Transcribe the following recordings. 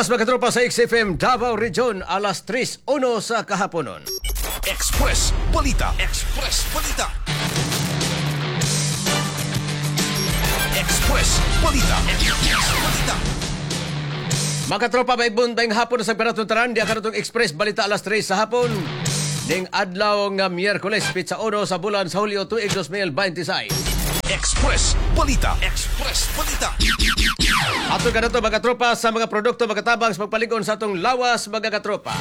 oras mga katropa sa XFM Davao Region, alas 3:01 sa kahaponon. Express Balita. Express Balita. Express Balita. Express Balita. Mga katropa, may buntayng hapon sa Pinatuntaran, di akarotong Express Balita alas 3 sa hapon. Ning adlaw nga Miyerkules, pitsa 1 sa bulan sa Hulyo tuig 2026. Express Balita. Express Balita. Ato ka na to mga katropa sa mga produkto magatabang sa pagpaligon sa atong lawas mga katropa.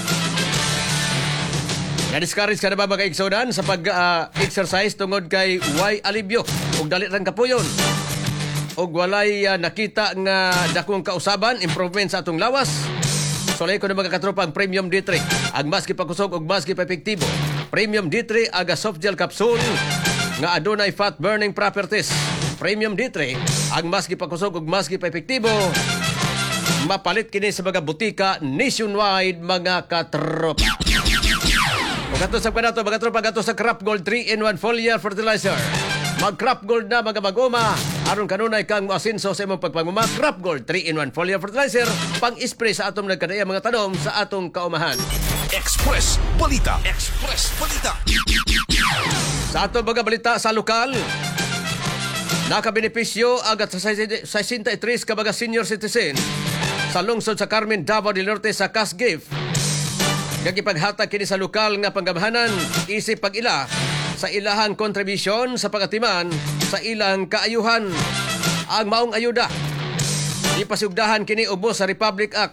Na-discourage ka na ba mga igsonan sa pag-exercise tungod kay way alibyo ug dali rang kapuyon ug walay nakita nga dakong kausaban, improvement sa atong lawas? Sulay ko na mga katropa ang Premium D3, ang maski pakusog ug maski pa-epektibo. Premium D3 aga soft gel capsule nga adunay fat burning properties. Premium D3 ang maski pakusog ug maski pa-epektibo. Mapalit kini sa mga butika nationwide mga katropa. Ug ato sa kanato mga tropa, gato sa Crop Gold 3-in-1 foliar fertilizer. Mag Crop Gold na mga mag-uma aron kanunay kang moasinso sa imong pagpanguma. Crop Gold 3-in-1 foliar fertilizer pang-spray sa atong nagkadaya mga tanom sa atong kaumahan. Express Balita. Express Balita. Sa atong mga balita sa lokal, nakabenepisyo agad sa 63 ka mga senior citizen sa lungsod sa Carmen, Davao del Norte sa cash gift. Gagipaghatag kini sa lokal nga panggamahanan isip pag-ila sa ilahang kontribusyon sa pagatiman sa ilang kaayuhan. Ang maong ayuda ipasugdahan kini ubos sa Republic Act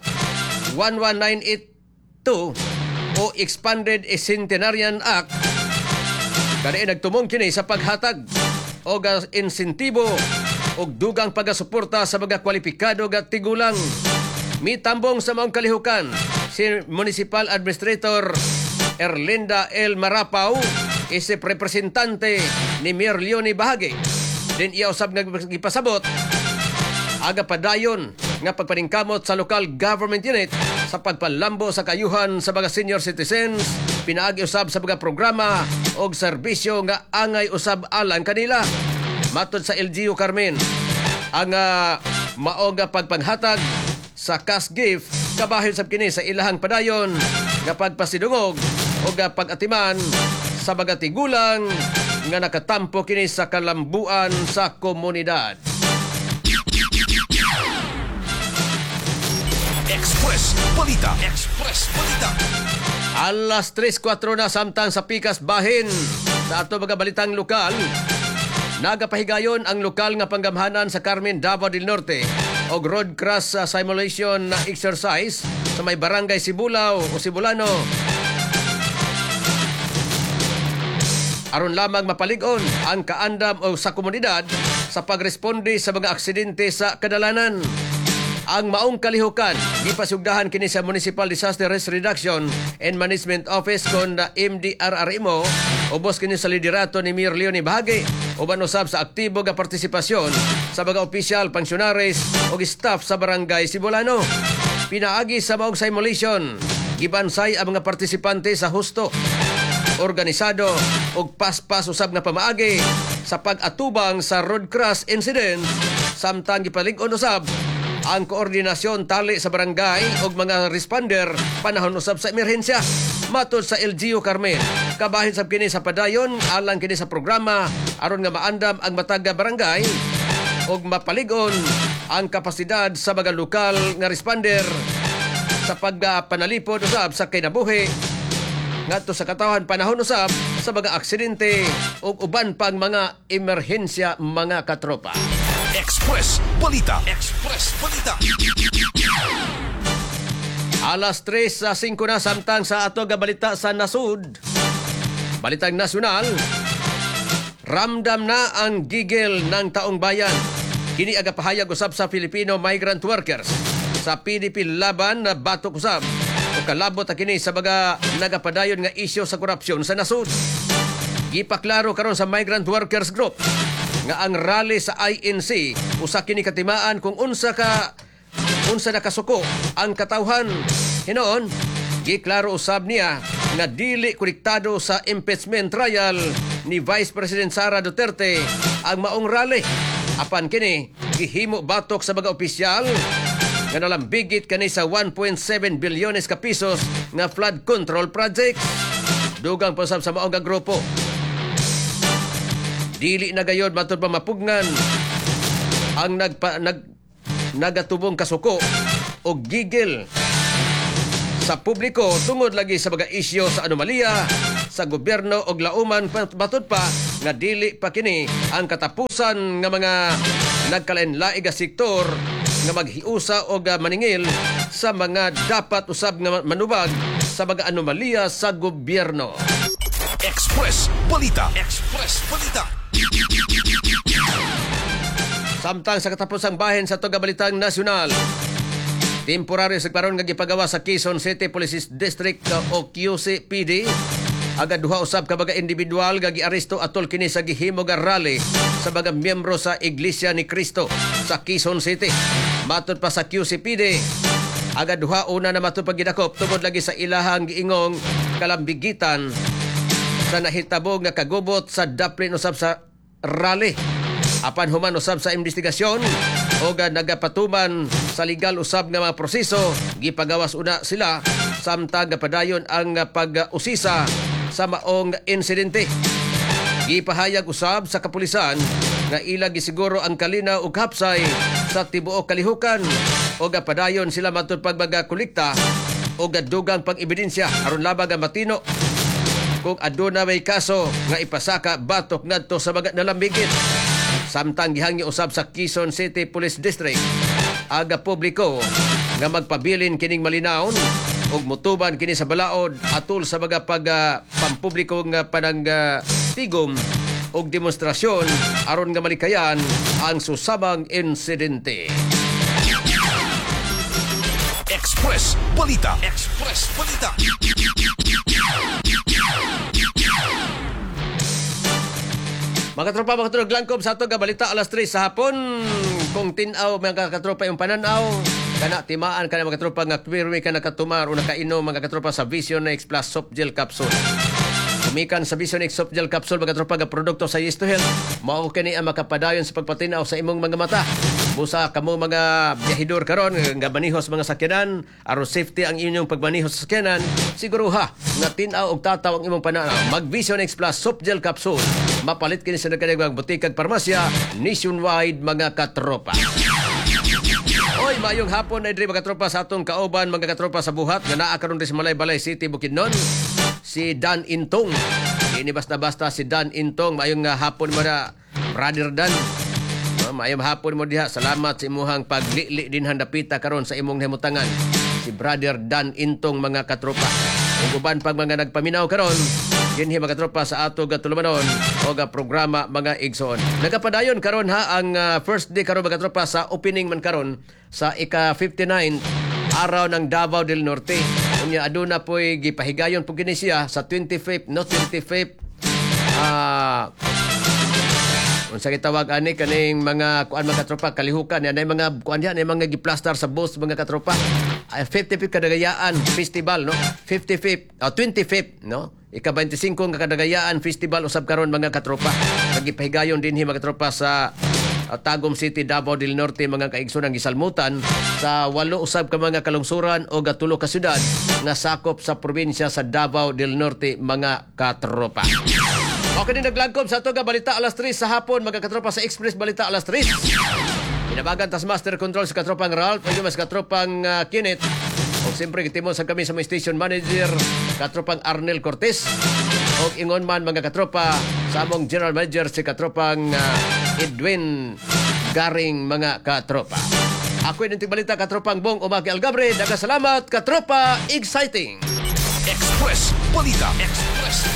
11982 o Expanded Centenarian Act. Kani nagtumong kini sa paghatag o insentibo o dugang pagasuporta sa mga kwalipikado at tigulang. Mitambong sa maong kalihukan si Municipal Administrator Erlinda L. Marapaw, isip representante ni Mayor Leonie Bahagi. Din iya usab nagipasabot aga padayon nga pagpaningkamot sa local government unit sa pagpalambo sa kayuhan sa mga senior citizens, pinaagi usab sa mga programa o serbisyo nga angay usab alang kanila. Matod sa LGU Carmen, ang maoga pagpanghatag sa cash gift kabahin sab kini sa ilahang padayon nga pagpasidungog o pag-atiman sa mga tigulang nga nakatampo kini sa kalambuan sa komunidad. Express Balita. Express Balita. Alas 3:04 na samtang sa pikas bahin sa ato mga balitang lokal. Nagapahigayon ang lokal nga panggamhanan sa Carmen, Davao del Norte og road cross simulation na exercise sa may barangay Sibulaw o Sibulano aron lamang mapalig-on ang kaandam o sa komunidad sa pagresponde sa mga aksidente sa kadalanan. Ang maong kalihukan gipasugdahan kini sa Municipal Disaster Risk Reduction and Management Office kon MDRRMO ubos kini sa liderato ni Mayor Leonie Bahagi uban usab sa aktibo nga partisipasyon sa mga opisyal, pensyonaris o staff sa barangay Sibulano. Pinaagi sa maong simulation gibansay ang mga partisipante sa husto, organisado ug paspas usab nga pamaagi sa pag-atubang sa road crash incident samtang gipalig-on usab ang koordinasyon tali sa barangay ug mga responder panahon usab sa emerhensya. Matod sa LGU Carmen, kabahin sab kini sa padayon alang kini sa programa aron nga maandam ang matag barangay ug mapalig-on ang kapasidad sa mga lokal nga responder sa pagpanalipod usab sa kinabuhi ngadto sa katawhan panahon usab sa mga aksidente ug uban pang mga emerhensya mga katropa. Express Balita. Express Balita. Alas 3:05 na samtang sa ato nga balita sa nasud. Balitang nasyonal, ramdam na ang gigil ng taong bayan. Kini aga pahayag usab sa Filipino migrant workers sa PDP laban na batok usab o kalabot kini sa mga nagapadayon nga isyu sa korupsyon sa nasud. Gipaklaro karon sa Migrant Workers Group nga ang rally sa INC usa kini katimaan kung unsa nakasuko ang katawhan. Hinoon, giklaro usab niya nga dili konektado sa impeachment trial ni Vice President Sara Duterte ang maong rally. Apan kini gihimo batok sa mga opisyal nga nalambigit kani sa 1.7 bilyones ka pisos nga flood control projects. Dugang pasab sa maong nga grupo. Dili na gayod matud pa mapugnan ang nagatubong kasuko o gigil sa publiko tungod lagi sa mga isyu sa anomalya sa gobyerno og lauman batud pa nga dili pa kini ang katapusan nga mga nagkalain-laing nga sektor nga maghiusa og maningil sa mga dapat usab nga manubag sa mga anomalya sa gobyerno. Express Balita. Express Balita. Samtang sa katapusang bahin sa itong balitang nasyonal, temporaryo sa karon nga gipagawa sa Quezon City Police District o QCPD agad duha usab ka mga individual nga giaresto atol kini sa gihimo nga rally sa mga miyembro sa Iglesia ni Cristo sa Quezon City. Matud pa sa QCPD, agad duha una na matud pagidakop tungod lagi sa ilahang giingong kalambigitan sa nahitabo nga kagubot sa daplin usab sa rally. Apan human usab sa investigasyon o nagapatuman sa legal usab nga mga proseso, gipagawas una sila samtang padayon ang pag-usisa sa maong insidente. Gipahayag usab sa kapulisan nga ila gisiguro ang kalinaw ug hapsay sa tibuok kalihukan o padayon sila matud pagmagakolekta o dugang pag-ebidensya aron labang ang matino kung aduna may kaso nga ipasaka batok ngadto sa mga nalambigit. Samtang gihangi usab sa Quezon City Police District aga publiko nga magpabilin kining malinawon ug mutuban kini sa balaod atul sa mga pampubliko nga panang tigom ug demonstrasyon aron nga malikayan ang susabang insidente. Express Balita. Express Balita. Mga katropa, mga katropa, Glangkob sa itong balita alas 3 sa hapon. Kung tinaw, mga katropa, yung pananaw, kana timaan ka na mga katropa nga kwirmi ka nakatumar o nakainom mga katropa sa Vision X Plus Soft Gel Capsule. Kumikan sa Vision X Soft Gel Capsule, mga katropa, nga produkto sa Yes to Health. Mao kani ang makapadayon sa pagpatinaw sa imong mga mata. Busa kamo mga biyahidor karon nga manihos mga sakyanan, aron safety ang inyong pagmanihos sa sakyanan, siguro ha nga tinaw og tataw ang imong pananaw. Mag Vision X Plus Soft Gel Capsule. Mapalit kini sa nagkanang butikag parmasya nationwide mga katropa. Oy, mayong hapon na diri mga katropa sa atong kauban mga katropa sa buhat nga naa karon sa Balay City, Bukidnon. Si Dan Intong. Ini basta-basta si Dan Intong. Mayong hapon mo na Brother Dan. Mayong hapon mo diha. Salamat sa imuhang paglili din handapita karon sa imong himutangan. Si Brother Dan Intong mga katropa. Ug uban pag mga nagpaminaw karon dinhi mga katropa sa ato gatulumanon o programa mga igsoon. Nagapadayon karon ha ang first day karon mga katropa sa opening man karon sa ika-59 araw ng Davao del Norte. Unya aduna po'y gipahigayon po gini siya sa 25th unsa gitawag ani kaning mga kuan mga katropa kalihukan yan ay mga kuan yan ay mga giplastar sa bus mga katropa. 55th kadagayaan festival no 25th no ika-25 nga kadagayaan festival usab karon mga katropa. Nagipahigayon dinhi mga katropa sa Tagum City, Davao del Norte mga kaigsoon ang gisalmutan sa 8 usab ka mga kalungsuran o gatulo ka syudad nga sakop sa probinsya sa Davao del Norte mga katropa. Okay din naglangkob sa ito balita alas 3 sa hapon mga katropa sa Express Balita alas 3. Pinabagan tas Master Control sa katropang Ralph o mas katropang Kenneth. O siyempre kitimo sa kami sa mga station manager katropang Arnel Cortez. O ingon man mga katropa sa among general manager si katropang Edwin Garing mga katropa. Ako yung balita katropang Bong Umaki Algabre. Daga salamat katropa, exciting! Express Balita. Express